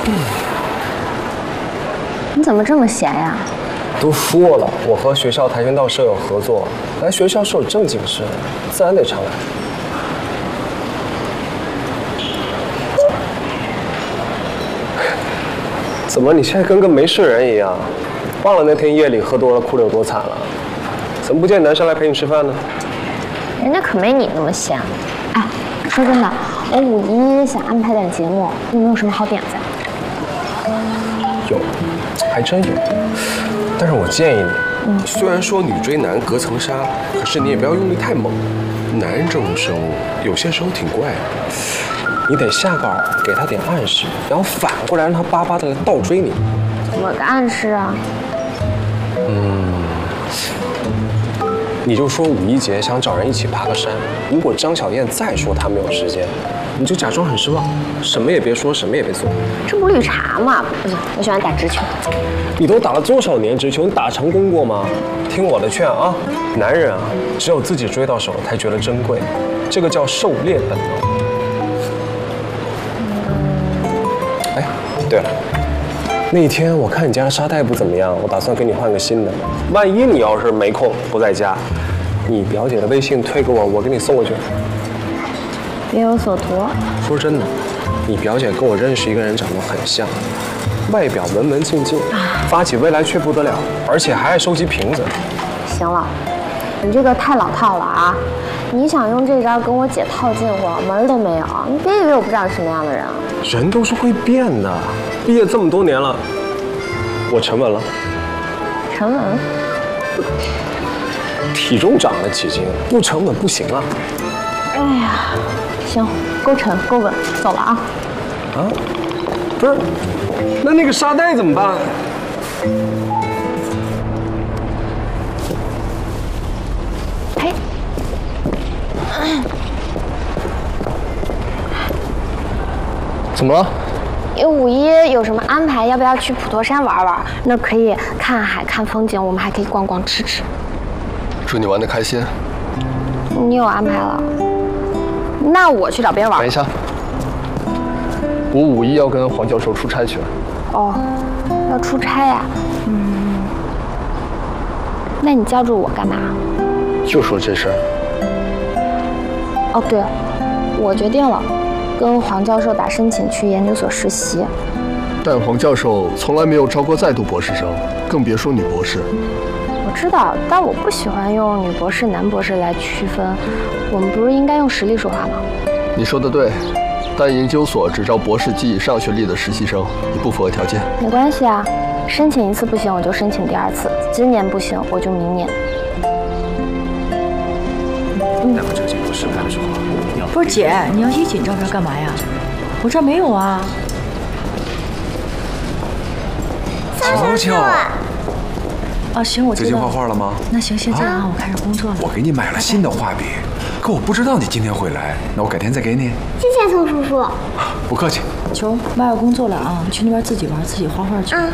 你怎么这么闲呀？ 都说了，我和学校跆拳道社有合作，来学校是有正经事，自然得常来。怎么你现在跟个没事人一样？忘了那天夜里喝多了哭得有多惨了？怎么不见男生来陪你吃饭呢？ 人家可没你那么闲。哎，说真的，我5·1想安排点节目，你有没有什么好点子？ 有，还真有。但是我建议你，虽然说女追男隔层纱，可是你也不要用力太猛。男人这种生物，有些时候挺怪的。你得下稿给他点暗示，然后反过来让他巴巴的来倒追你。 怎么个暗示啊？ 你就说5·1节想找人一起爬个山，如果张小燕再说她没有时间，你就假装很失望，什么也别说，什么也别做。 这不绿茶吗？不行，我喜欢打直球。 你都打了多少年直球？你打成功过吗？听我的劝啊，男人啊，只有自己追到手才觉得珍贵，这个叫狩猎本能。哎，对了，那天我看你家的沙袋不怎么样，我打算给你换个新的。万一你要是没空不在家，你表姐的微信推给我，我给你送过去。 别有所图。 说真的，你表姐跟我认识一个人长得很像，外表文文静静，发起微来却不得了，而且还爱收集瓶子。 行了，你这个太老套了啊！你想用这招跟我姐套近乎，门儿都没有。你别以为我不知道是什么样的人啊！ 人都是会变的，毕业这么多年了，我沉稳了。 沉稳？ 体重长了几斤，不沉稳不行啊！ 哎呀，行，够沉够稳，走了啊！ 啊？不是，那个沙袋怎么办？ 嘿， 怎么了？ 5·1有什么安排？要不要去普陀山玩玩？那可以看海、看风景，我们还可以逛逛、吃吃。 祝你玩得开心。 你有安排了？那我去找别人玩。 等一下，我5·1要跟黄教授出差去了。 哦，要出差呀？那你叫住我干嘛？ 就说这事儿。 哦，对了，我决定了。 跟黄教授打申请去研究所实习， 但黄教授从来没有招过在读博士生，更别说女博士。 我知道，但我不喜欢用女博士、男博士来区分。我们不是应该用实力说话吗？ 你说的对，但研究所只招博士及以上学历的实习生，你不符合条件。 没关系啊，申请1次不行，我就申请第2次。今年不行，我就明年。 待会这个镜头实拍的时候， 不是姐，你要一紧照片干嘛呀？我这儿没有啊。 瞧瞧， 啊，行，我知道。 最近画画了吗？ 那行，先这样啊，我开始工作了。 我给你买了新的画笔，可我不知道你今天会来，那我改天再给你。 谢谢宋叔叔。 不客气。 球，妈要工作了啊，你去那边自己玩，自己画画去。 好。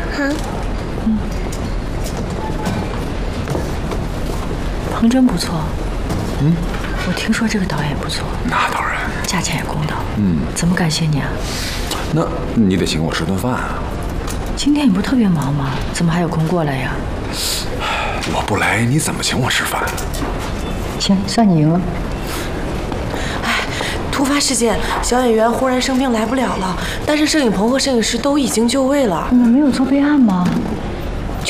彭真不错。我听说这个导演不错。 那当然。 价钱也公道。怎么感谢你啊？ 那你得请我吃顿饭啊。 今天你不是特别忙吗？怎么还有空过来呀？ 我不来，你怎么请我吃饭？ 行，算你赢了。 突发事件，小演员忽然生病来不了了，但是摄影棚和摄影师都已经就位了。 你们没有做备案吗？